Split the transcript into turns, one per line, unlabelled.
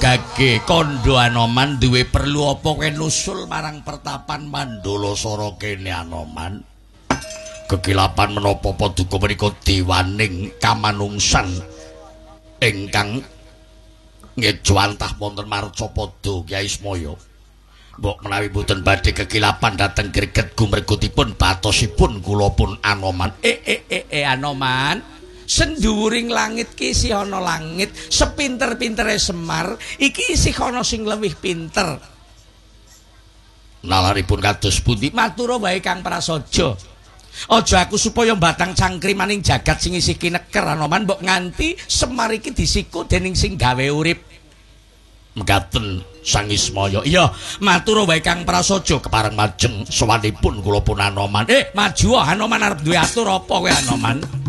Gage kondo Anoman duwe perlu apa kowe nusul marang pertapan Mandala Sara kene Anoman? Kekilapan menapa paduka menika dewaning kamanungsan ingkang ngejwantah wonten Marcapada Kyai Semaya. Mbok menawi mboten badhe kekilapan dhateng greget gumregutipun batosipun kula pun Anoman. Anoman. Senduring langit ki isih ana langit, sepinter-pintere Semar, iki isih ana sing luwih pinter. Nalaripun kados pundi? Matur wae Kang Prasaja. Aja aku supaya batang cangkrimaning jagat sing isih kineker Anoman mbok nganti Semar iki disiku dening sing gawe urip. Mekaten Sang Ismaya. Iya, matur wae Kang Prasaja kepareng majeng sowanipun kula pun Anoman. Maju Anoman arep duwe atur apa kowe Anoman?